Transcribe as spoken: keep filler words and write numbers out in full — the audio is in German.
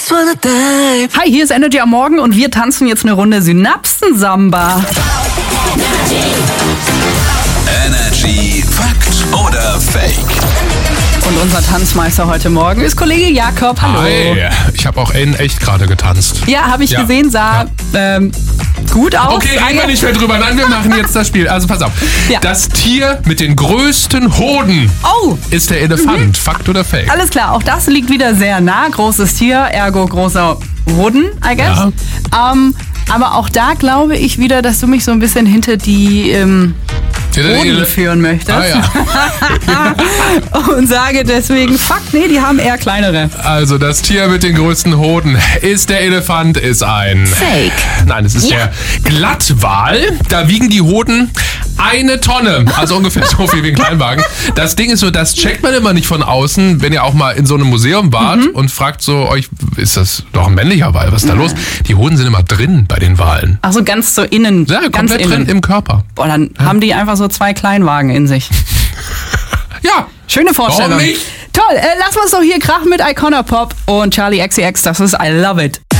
just wanna dive. Hi, hier ist Energy am Morgen und wir tanzen jetzt eine Runde Synapsen-Samba. Energy Fakt oder Fake? Und unser Tanzmeister heute Morgen ist Kollege Jakob. Hallo. Hi, ich habe auch in echt gerade getanzt. Ja, habe ich Ja. gesehen, sah ähm, gut aus. Okay, reden wir nicht mehr drüber. Nein, wir machen jetzt das Spiel. Also pass auf. Ja. Das Tier mit den größten Hoden Oh, ist der Elefant. Fakt oder Fake? alles klar. Auch das liegt wieder sehr nah. Großes Tier, ergo großer Hoden, I guess. Ja. Ähm, aber auch da glaube ich wieder, dass du mich so ein bisschen hinter die ähm, Der Hoden Ele- führen möchtest. Ah, ja. Und sage deswegen, fuck, nee, die haben eher kleinere. Also das Tier mit den größten Hoden ist der Elefant, ist ein... Fake. Nein, es ist Ja. der Glattwal. Da wiegen die Hoden eine Tonne. Also ungefähr so viel wie ein Kleinwagen. Das Ding ist so, das checkt man immer nicht von außen, wenn ihr auch mal in so einem Museum wart Mhm. und fragt so euch, ist das doch ein männlicher Wal? Was ist da los? Die Hoden sind immer drin bei den Walen. Ach so, ganz so innen. Ja, ganz komplett innen. drin im Körper. Boah, dann haben die einfach so zwei Kleinwagen in sich. Ja. Schöne Vorstellung. Warum nicht? Toll, äh, lass uns doch hier krachen mit Icona Pop und Charlie X C X. Das ist I Love It.